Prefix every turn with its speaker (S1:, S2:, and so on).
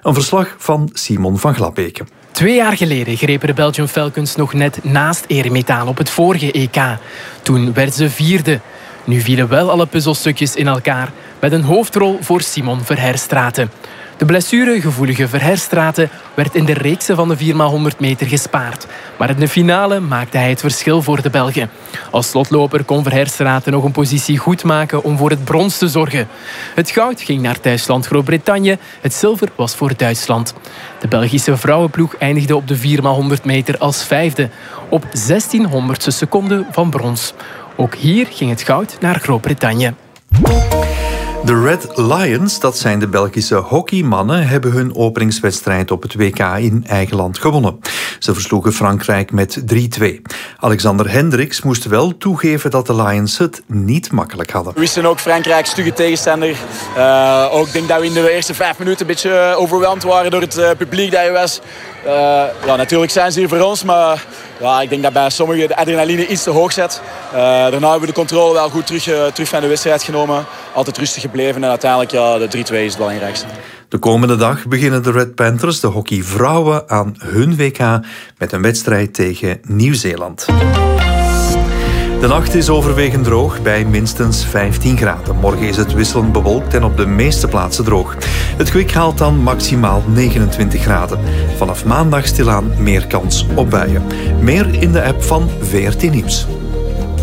S1: Een verslag van Simon van Glabeke.
S2: 2 jaar geleden grepen de Belgian Falcons nog net naast eremetaal op het vorige EK. Toen werd ze 4e. Nu vielen wel alle puzzelstukjes in elkaar, met een hoofdrol voor Simon Verhaerstraete. De blessuregevoelige Verhaerstraete werd in de reeksen van de 4x100 meter gespaard. Maar in de finale maakte hij het verschil voor de Belgen. Als slotloper kon Verhaerstraete nog een positie goed maken om voor het brons te zorgen. Het goud ging naar thuisland Groot-Brittannië, het zilver was voor Duitsland. De Belgische vrouwenploeg eindigde op de 4x100 meter als 5e, op 1600ste seconde van brons. Ook hier ging het goud naar Groot-Brittannië.
S1: De Red Lions, dat zijn de Belgische hockeymannen, hebben hun openingswedstrijd op het WK in eigen land gewonnen. Ze versloegen Frankrijk met 3-2. Alexander Hendricks moest wel toegeven dat de Lions het niet makkelijk hadden.
S3: We wisten ook Frankrijk, stugge tegenstander. Ook denk dat we in de eerste 5 minuten een beetje overweldigd waren door het publiek dat er was. Natuurlijk zijn ze hier voor ons, maar ik denk dat bij sommigen de adrenaline iets te hoog zit. Daarna hebben we de controle wel goed terug van de wedstrijd genomen. Altijd rustig gebleven en uiteindelijk de 3-2 is het belangrijkste.
S1: De komende dag beginnen de Red Panthers, de hockeyvrouwen, aan hun WK met een wedstrijd tegen Nieuw-Zeeland. De nacht is overwegend droog bij minstens 15 graden. Morgen is het wisselend bewolkt en op de meeste plaatsen droog. Het kwik haalt dan maximaal 29 graden. Vanaf maandag stilaan meer kans op buien. Meer in de app van VRT Nieuws.